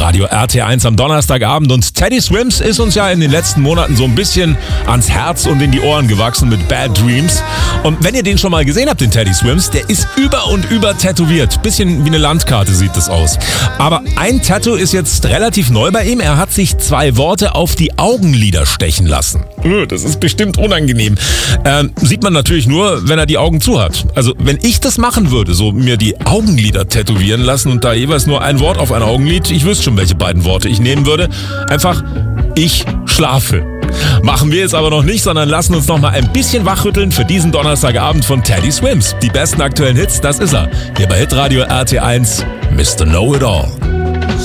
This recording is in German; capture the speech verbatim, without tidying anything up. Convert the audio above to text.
Hitradio R T eins am Donnerstagabend und Teddy Swims ist uns ja in den letzten Monaten so ein bisschen ans Herz und in die Ohren gewachsen mit Bad Dreams. Und wenn ihr den schon mal gesehen habt, den Teddy Swims, der ist über und über tätowiert. Bisschen wie eine Landkarte sieht das aus. Aber ein Tattoo ist jetzt relativ neu bei ihm. Er hat sich zwei Worte auf die Augenlider stechen lassen. Das ist bestimmt unangenehm. Ähm, sieht man natürlich nur, wenn er die Augen zu hat. Also wenn ich das machen würde, so mir die Augenlider tätowieren lassen und da jeweils nur ein Wort auf ein Augenlid, ich wüsste schon, welche beiden Worte ich nehmen würde. Einfach, ich schlafe. Machen wir jetzt aber noch nicht, sondern lassen uns noch mal ein bisschen wachrütteln für diesen Donnerstagabend von Teddy Swims. Die besten aktuellen Hits, das ist er. Hier bei Hitradio R T eins, Mister Know-It-All.